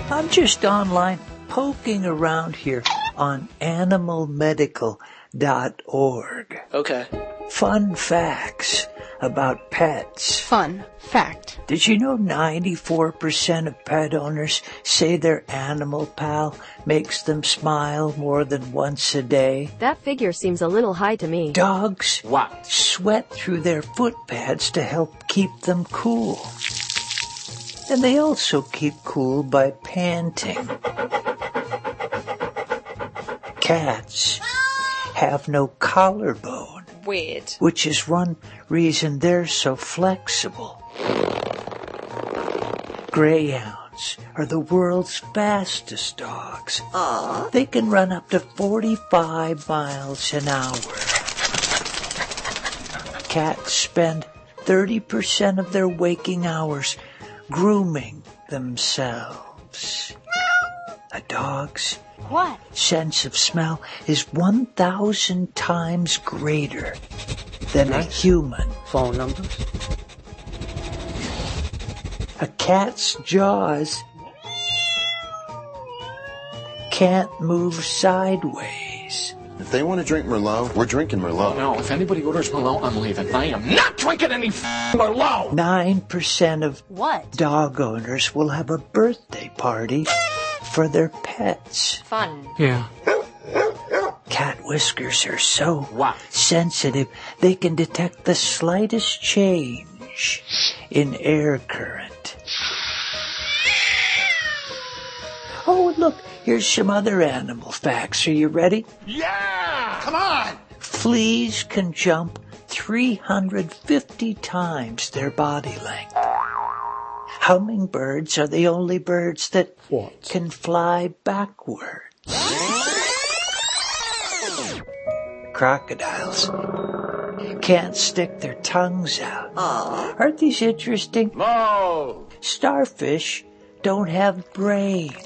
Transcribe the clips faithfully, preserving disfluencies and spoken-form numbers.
I'm just online poking around here on animal medical dot org. Okay. Fun facts about pets. Fun fact. Did you know ninety-four percent of pet owners say their animal pal makes them smile more than once a day? That figure seems a little high to me. Dogs What? sweat through their foot pads to help keep them cool. And they also keep cool by panting. Cats have no collarbone. Weird. Which is one reason they're so flexible. Greyhounds are the world's fastest dogs. Aww. They can run up to forty-five miles an hour. Cats spend thirty percent of their waking hours grooming themselves. A dog's What? sense of smell is one thousand times greater than a human. Phone numbers? A cat's jaws can't move sideways. If they want to drink Merlot, we're drinking Merlot. No, if anybody orders Merlot, I'm leaving. I am not drinking any f- Merlot! Nine percent of What? dog owners will have a birthday party for their pets. Fun. Yeah. Cat whiskers are so What? sensitive they can detect the slightest change in air current. Oh, look, here's some other animal facts. Are you ready? Yeah! Come on! Fleas can jump three hundred fifty times their body length. Hummingbirds are the only birds that What? can fly backwards. Crocodiles can't stick their tongues out. Aww. Aren't these interesting? Mo! Starfish don't have brains.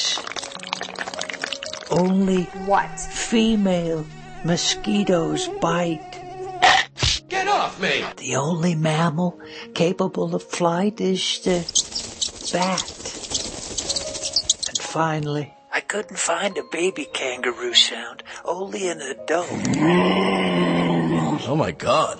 Only What? female mosquitoes bite. Get off me! The only mammal capable of flight is the bat. And finally, I couldn't find a baby kangaroo sound, only an adult. Oh my god.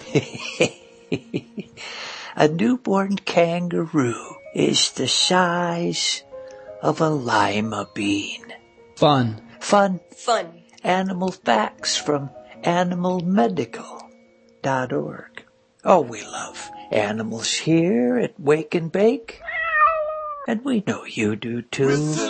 A newborn kangaroo is the size of a lima bean. Fun. Fun Fun. animal facts from animal medical dot org. Oh, we love animals here at Wake and Bake. And we know you do too.